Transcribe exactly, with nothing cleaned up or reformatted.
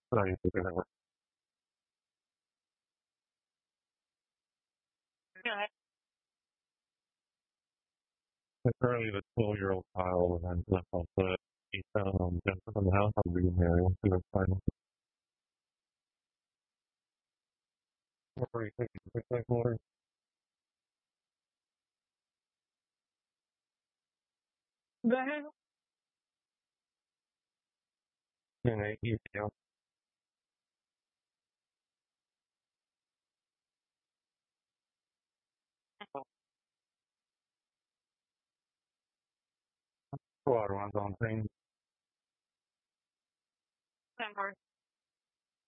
Sorry, to get away. Currently, the twelve-year-old child and left off the he found um, Jennifer from the house. I'll remarry him to her final. What were you thinking? Quick, quick, water. The hell? You know, you feel. Water runs on things.